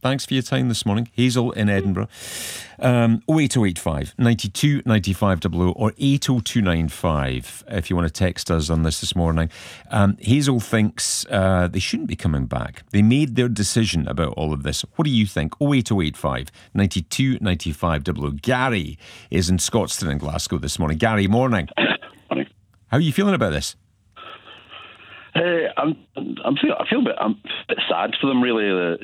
Thanks for your time this morning. Hazel in Edinburgh. 08085 92 95 00 or 80295 if you want to text us on this morning. Hazel thinks they shouldn't be coming back. They made their decision about all of this. What do you think? 08085 92 95 00. Gary is in Scotstoun in Glasgow this morning. Gary, morning. Morning. How are you feeling about this? I feel a bit sad for them, really.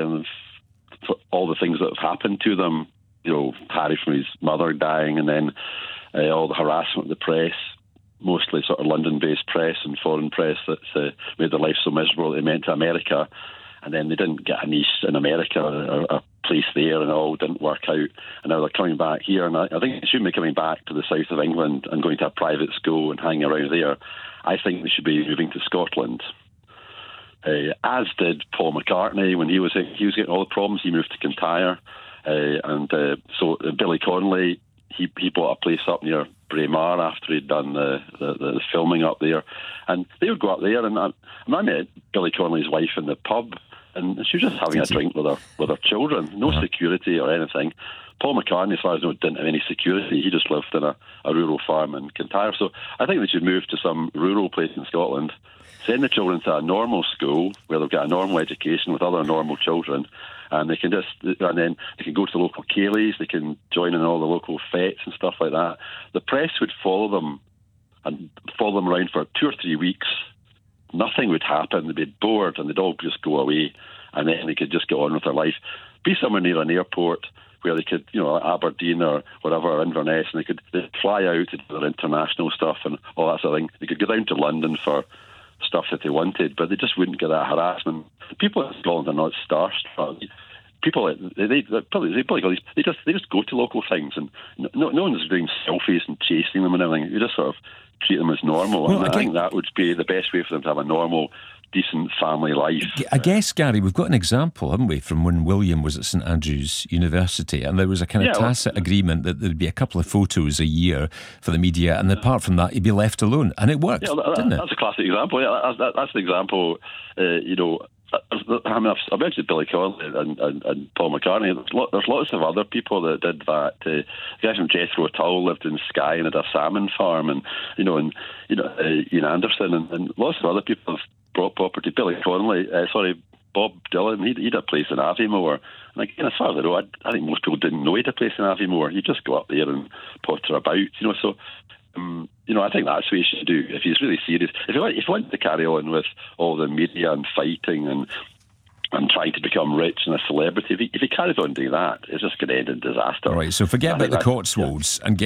For all the things that have happened to them. Harry from his mother dying, and then all the harassment of the press, mostly sort of London-based press and foreign press that's made their life so miserable. They went to America, and then they didn't get a niche in America, a place there, and it all didn't work out. And now they're coming back here, and I think they shouldn't be coming back to the south of England and going to a private school and hanging around there. I think they should be moving to Scotland. As did Paul McCartney when he was getting all the problems. He moved to Kintyre, so Billy Connolly he bought a place up near Braemar after he'd done the filming up there, and they would go up there. And I met Billy Connolly's wife in the pub, and she was just having a drink with her children, no security or anything. Paul McCartney, as far as I know, didn't have any security. He just lived in a rural farm in Kintyre. So I think they should move to some rural place in Scotland, send the children to a normal school where they've got a normal education with other normal children, and then they can go to the local ceilidhs, they can join in all the local fetes and stuff like that. The press would follow them around for 2 or 3 weeks. Nothing would happen. They'd be bored and they'd all just go away, and then they could just get on with their life. Be somewhere near an airport where they could, Aberdeen or whatever, or Inverness, and they'd fly out to do their international stuff and all that sort of thing. They could go down to London for stuff that they wanted, but they just wouldn't get that harassment. People in Scotland are not starstruck. People, they just go to local things, and no one's doing selfies and chasing them and everything. You just sort of treat them as normal. Well, and I think that would be the best way for them to have a normal, decent family life. I guess, Gary, we've got an example, haven't we, from when William was at St Andrews University, and there was a kind of tacit agreement that there'd be a couple of photos a year for the media, and apart from that, he'd be left alone. And it worked, didn't it? That's a classic example. Yeah, that's the example, I've mentioned Billy Connolly and Paul McCartney. There's lots of other people that did that. The guy from Jethro Tull lived in Skye and had a salmon farm, and Ian Anderson and lots of other people have brought property. Bob Dylan, he had a place in Aviemore. And again, as far as I know, I think most people didn't know he had a place in Aviemore. You just go up there and potter about, so... I think that's what you should do if he's really serious. If you want to carry on with all the media and fighting and trying to become rich and a celebrity, if he carries on doing that, it's just going to end in disaster. All right, so forget about the Cotswolds and get